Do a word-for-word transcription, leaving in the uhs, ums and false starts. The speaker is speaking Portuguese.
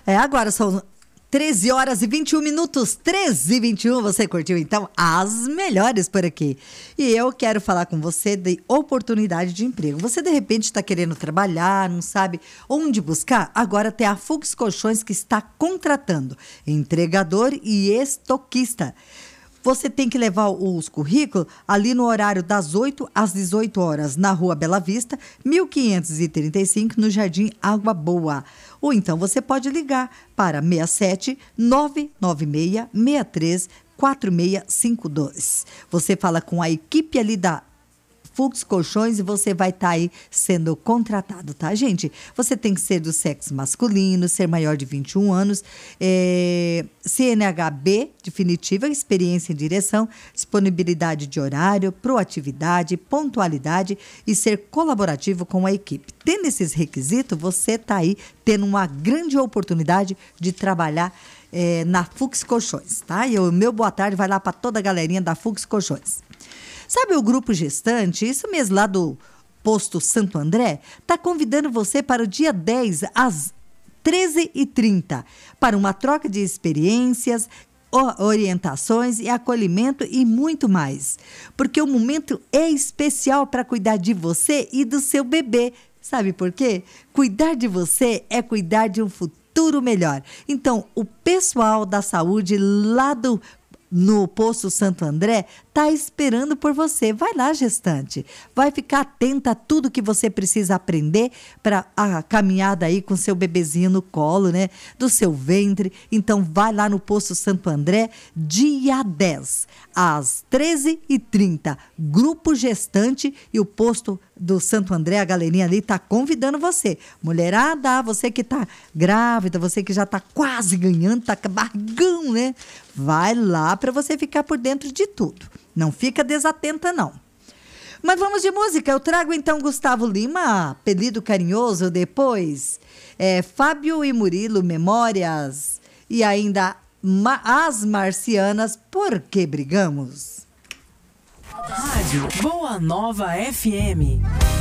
É, agora são treze horas e vinte e um minutos, treze e vinte e um, você curtiu então as melhores por aqui. E eu quero falar com você de oportunidade de emprego. Você de repente está querendo trabalhar, não sabe onde buscar? Agora tem a Fux Colchões que está contratando entregador e estoquista. Você tem que levar os currículos ali no horário das oito às dezoito horas, na Rua Bela Vista, mil quinhentos e trinta e cinco, no Jardim Água Boa. Ou então você pode ligar para seis sete nove nove seis seis três quatro seis cinco dois. Você fala com a equipe ali da Fux Colchões e você vai estar tá aí sendo contratado, tá, gente? Você tem que ser do sexo masculino, ser maior de vinte e um anos, é, C N H B definitiva, experiência em direção, disponibilidade de horário, proatividade, pontualidade e ser colaborativo com a equipe. Tendo esses requisitos, você está aí tendo uma grande oportunidade de trabalhar é, na Fux Colchões, tá? E o meu boa tarde vai lá para toda a galerinha da Fux Colchões. Sabe o Grupo Gestante, isso mesmo lá do Posto Santo André, está convidando você para o dia dez às treze e trinta para uma troca de experiências, orientações e acolhimento e muito mais. Porque o momento é especial para cuidar de você e do seu bebê. Sabe por quê? Cuidar de você é cuidar de um futuro melhor. Então, o pessoal da saúde lá do no Posto Santo André, tá esperando por você. Vai lá, gestante. Vai ficar atenta a tudo que você precisa aprender para a caminhada aí com seu bebezinho no colo, né? Do seu ventre. Então, vai lá no Posto Santo André, dia dez, às treze e trinta. Grupo Gestante e o Posto do Santo André, a galerinha ali tá convidando você. Mulherada, você que tá grávida, você que já tá quase ganhando, tá com barrigão, né? Vai lá para você ficar por dentro de tudo. Não fica desatenta, não. Mas vamos de música. Eu trago então Gustavo Lima, apelido carinhoso, depois é, Fábio e Murilo, Memórias, e ainda Ma- As Marcianas, Por Que Brigamos? Rádio Boa Nova F M.